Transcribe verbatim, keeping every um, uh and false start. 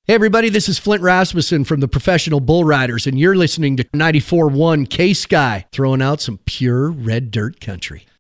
Hey everybody, this is Flint Rasmussen from the Professional Bull Riders, and you're listening to ninety-four point one K-Sky, throwing out some pure red dirt country.